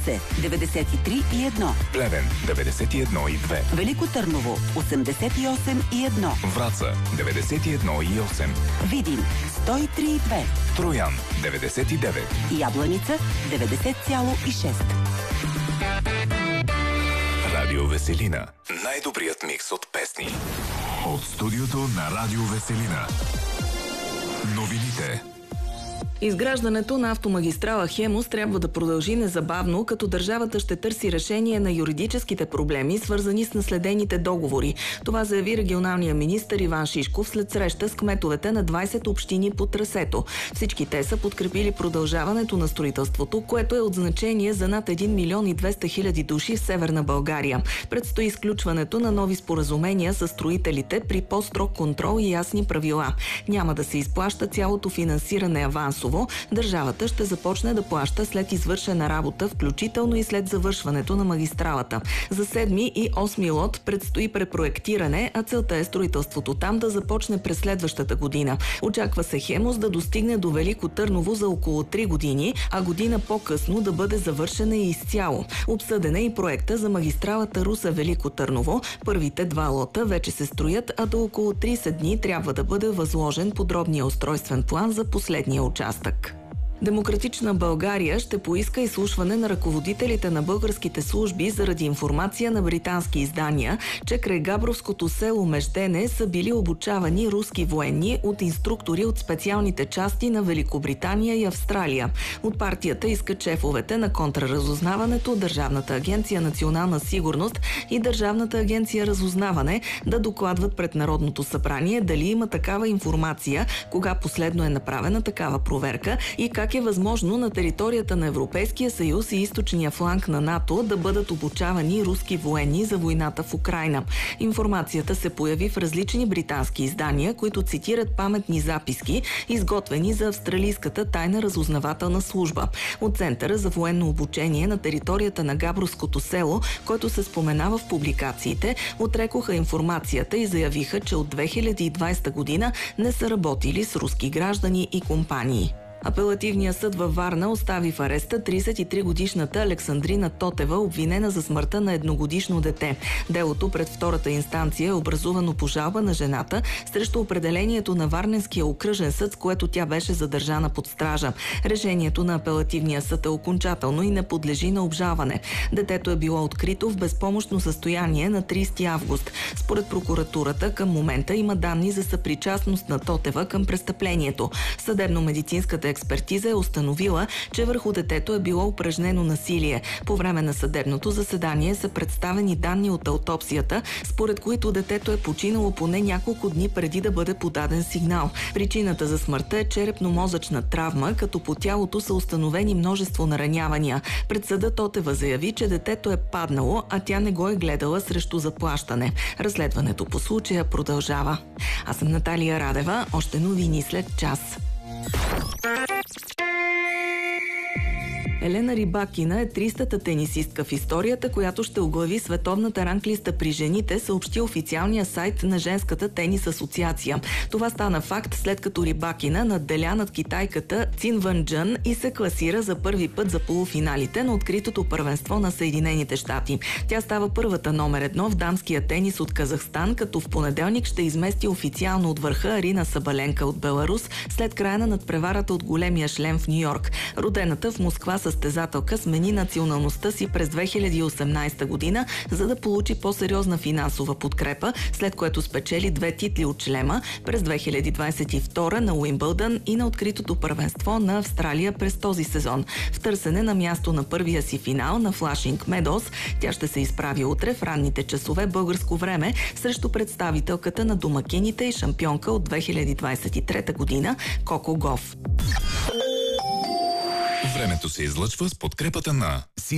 Русе 93,1, Плевен 91,2, Велико Търново 88,1, Враца 91,8, Видин 103,2, Троян 99, Ябланица 90,6. Радио Веселина. Най-добрият микс от песни. От студиото на Радио Веселина. Новините. Изграждането на автомагистрала Хемус трябва да продължи незабавно, като държавата ще търси решение на юридическите проблеми, свързани с наследените договори. Това заяви регионалния министър Иван Шишков след среща с кметовете на 20 общини по трасето. Всички те са подкрепили продължаването на строителството, което е от значение за над 1 милион и 200 хиляди души в Северна България. Предстои изключването на нови споразумения с строителите при по-строг контрол и ясни правила. Няма да се изплаща цялото финансиране авансово. Държавата ще започне да плаща след извършена работа, включително и след завършването на магистралата. За 7 и 8 лот предстои препроектиране, а целта е строителството там да започне през следващата година. Очаква се Хемус да достигне до Велико Търново за около 3 години, а година по-късно да бъде завършена и изцяло. Обсъден е и проекта за магистралата Русе-Велико Търново. Първите 2 лота вече се строят, а до около 30 дни трябва да бъде възложен подробния устройствен план за последния участък. Демократична България ще поиска изслушване на ръководителите на българските служби заради информация на британски издания, че край Габровското село Междене са били обучавани руски военни от инструктори от специалните части на Великобритания и Австралия. От партията искат шефовете на контраразузнаването, Държавната агенция Национална сигурност и Държавната агенция Разузнаване да докладват пред Народното събрание дали има такава информация, кога последно е направена такава проверка и как е възможно на територията на Европейския съюз и източния фланг на НАТО да бъдат обучавани руски военни за войната в Украйна. Информацията се появи в различни британски издания, които цитират паметни записки, изготвени за австралийската тайна разузнавателна служба. От Центъра за военно обучение на територията на Габровското село, който се споменава в публикациите, отрекоха информацията и заявиха, че от 2020 година не са работили с руски граждани и компании. Апелативният съд във Варна остави в ареста 33-годишната Александрина Тотева, обвинена за смъртта на едногодишно дете. Делото пред втората инстанция е образувано по жалба на жената срещу определението на Варненския окръжен съд, с което тя беше задържана под стража. Решението на апелативния съд е окончателно и не подлежи на обжалване. Детето е било открито в безпомощно състояние на 30 август. Според прокуратурата към момента има данни за съпричастност на Тотева към престъплението. Съдебно-медицинската експертиза е установила, че върху детето е било упражнено насилие. По време на съдебното заседание са представени данни от аутопсията, според които детето е починало поне няколко дни преди да бъде подаден сигнал. Причината за смъртта е черепно-мозъчна травма, като по тялото са установени множество наранявания. Пред съда Тотева заяви, че детето е паднало, а тя не го е гледала срещу заплащане. Разследването по случая продължава. Аз съм Наталия Радева. Още новини след час. Елена Рибакина е 300-та тенисистка в историята, която ще оглави световната ранглиста при жените, съобщи официалния сайт на Женската тенис асоциация. Това стана факт, след като Рибакина надделя над китайката Цин Вън Джън и се класира за първи път за полуфиналите на откритото първенство на Съединените щати. Тя става първата номер 1 в дамския тенис от Казахстан, като в понеделник ще измести официално от върха Арина Сабаленка от Беларус след края на надпреварата от големия шлем в Ню-Йорк. Родената в Москва състезателка смени националността си през 2018 година, за да получи по-сериозна финансова подкрепа, след което спечели 2 титли от шлема през 2022 на Уимбълдън и на откритото първенство на Австралия през този сезон. В търсене на място на първия си финал на Флашинг Медос, тя ще се изправи утре в ранните часове българско време срещу представителката на домакините и шампионка от 2023 година Коко Гоф. Времето се излъчва с подкрепата на